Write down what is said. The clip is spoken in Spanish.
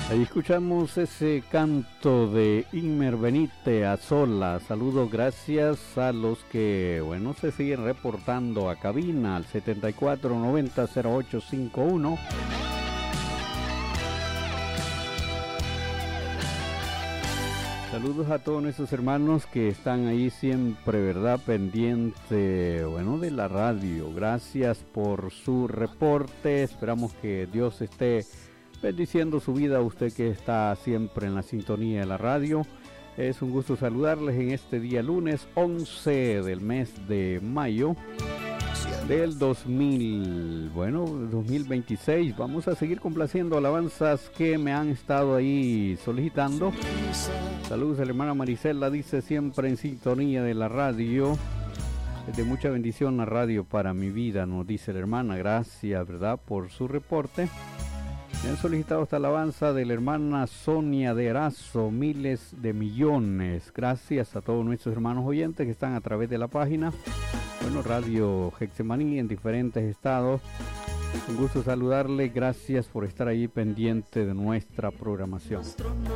Ahí escuchamos ese canto de Inmer Benite a sola. Saludos, gracias a los que, bueno, se siguen reportando a cabina al 74900851. Saludos a todos nuestros hermanos que están ahí siempre, ¿verdad? Pendiente, bueno, de la radio. Gracias por su reporte. Esperamos que Dios esté bendiciendo su vida, usted que está siempre en la sintonía de la radio. Es un gusto saludarles en este día lunes 11 del mes de mayo del 2026. Vamos a seguir complaciendo alabanzas que me han estado ahí solicitando. Saludos a la hermana Marisela, dice siempre en sintonía de la radio. Es de mucha bendición la radio para mi vida, nos dice la hermana. Gracias, ¿verdad?, por su reporte. Me han solicitado esta alabanza de la hermana Sonia de Erazo, miles de millones. Gracias a todos nuestros hermanos oyentes que están a través de la página. Bueno, Radio Getsemaní en diferentes estados. Un gusto saludarle. Gracias por estar ahí pendiente de nuestra programación.